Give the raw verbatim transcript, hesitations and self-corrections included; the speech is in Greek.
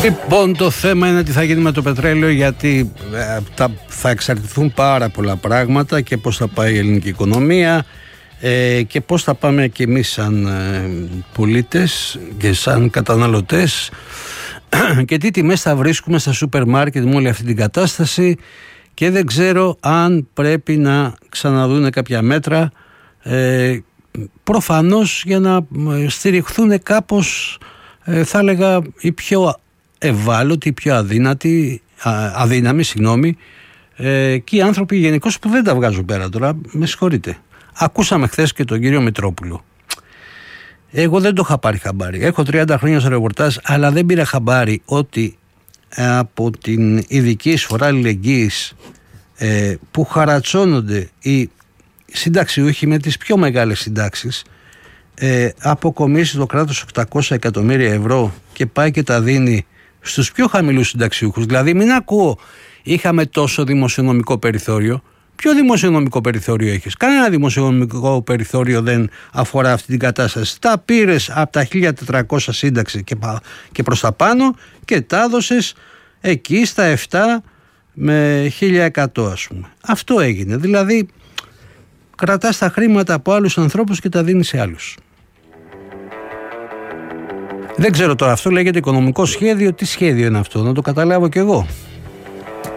Λοιπόν, το θέμα είναι τι θα γίνει με το πετρέλαιο, γιατί ε, τα, θα εξαρτηθούν πάρα πολλά πράγματα και πώς θα πάει η ελληνική οικονομία ε, και πώς θα πάμε και εμείς σαν ε, πολίτες και σαν καταναλωτές και τι τιμές θα βρίσκουμε στα σούπερ μάρκετ με όλη αυτή την κατάσταση, και δεν ξέρω αν πρέπει να ξαναδούνε κάποια μέτρα ε, προφανώς για να στηριχθούν κάπως ε, θα έλεγα οι πιο ευάλωτοι, οι πιο αδύνατοι, α, αδύναμοι, συγγνώμη, ε, και οι άνθρωποι γενικώς που δεν τα βγάζουν πέρα τώρα, με συγχωρείτε. Ακούσαμε χθες και τον κύριο Μητρόπουλο. Εγώ δεν το είχα πάρει χαμπάρι. Έχω τριάντα χρόνια στο ρεπορτάζ, αλλά δεν πήρα χαμπάρι ότι από την ειδική εισφορά αλληλεγγύης ε, που χαρατσώνονται οι συνταξιούχοι με τις πιο μεγάλες συντάξεις, ε, αποκομίσει το κράτος οκτακόσια εκατομμύρια ευρώ και πάει και τα δίνει στους πιο χαμηλούς συνταξιούχους. Δηλαδή μην ακούω είχαμε τόσο δημοσιονομικό περιθώριο. Ποιο δημοσιονομικό περιθώριο έχεις? Κανένα δημοσιονομικό περιθώριο δεν αφορά αυτή την κατάσταση. Τα πήρες από τα χίλια τετρακόσια σύνταξη και, και προς τα πάνω και τα έδωσες εκεί στα επτά με χίλια εκατό, ας πούμε. Αυτό έγινε. Δηλαδή κρατάς τα χρήματα από άλλους ανθρώπους και τα δίνεις σε άλλους. Δεν ξέρω τώρα, αυτό λέγεται οικονομικό σχέδιο. Τι σχέδιο είναι αυτό? Να το καταλάβω κι εγώ.